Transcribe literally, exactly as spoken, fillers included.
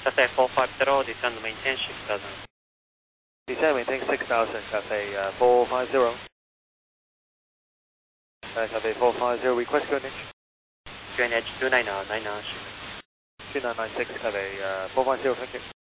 Cathay four five zero, descend to maintain six thousand. Descend maintain six thousand, Cathay uh, four five zero. Uh, Cathay four five zero, request Q N H. Q N H two nine nine nine. two nine nine six, Cathay uh, four five zero, thank you.